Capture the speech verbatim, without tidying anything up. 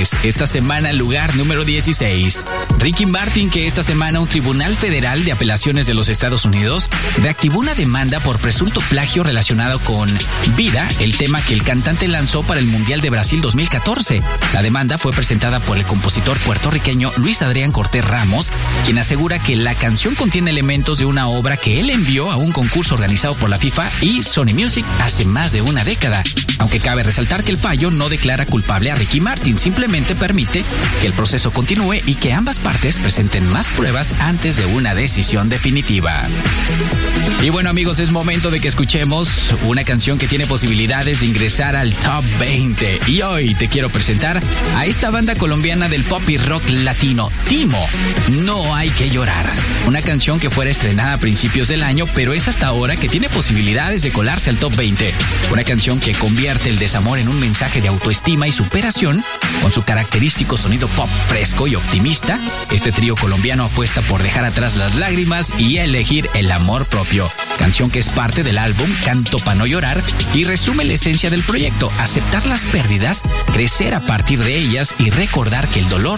esta semana lugar número dieciséis. Ricky Martin, que esta semana un tribunal federal de apelaciones de los Estados Unidos reactivó una demanda por presunto plagio relacionado con Vida, el tema que el cantante lanzó para el Mundial de Brasil dos mil catorce. La demanda fue presentada por el compositor puertorriqueño Luis Adrián Cortés Ramos, quien asegura que la canción contiene elementos de una obra que él envió a un concurso organizado por la FIFA y Sony Music hace más de una década. Aunque cabe resaltar que el fallo no declara culpable a Ricky Martin, simplemente permite que el proceso continúe y que ambas partes presenten más pruebas antes de una decisión definitiva. Y bueno, amigos, es momento de que escuchemos una canción que tiene posibilidades de ingresar al Top veinte. Y hoy te quiero presentar a esta banda colombiana del pop y rock latino, Timo, No Hay Que Llorar. Una canción que fuera estrenada a principios del año, pero es hasta ahora que tiene posibilidades de colarse al Top veinte. Una canción que convierte el desamor en un mensaje de autoestima y superación. Con su característico sonido pop fresco y optimista, este trío colombiano apuesta por dejar atrás las lágrimas y elegir el amor propio. Canción que es parte del álbum Canto Pa' No Llorar y resume la esencia del proyecto: aceptar las pérdidas, crecer a partir de ellas y recordar que el dolor